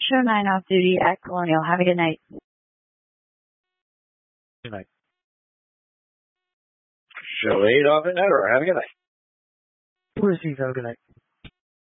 Show 9 off duty at Colonial. Have a good night. Good night. Show 8 off at Network. Have a good night. Receive. Have a good night.